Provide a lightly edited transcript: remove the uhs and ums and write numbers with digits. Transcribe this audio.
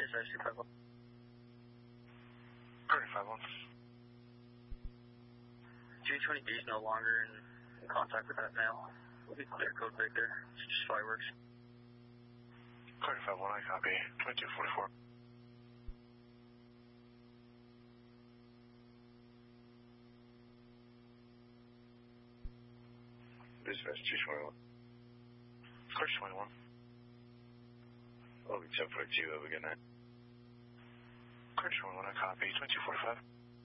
Dispatch 251. Current 51. 220B is no longer in contact with that male. We'll be clear code right there. It's just fireworks. Current 51, I copy. 2244. Dispatch 221. Current 21. I'll be 1042. Have a good night. Current 21, I copy. 2245.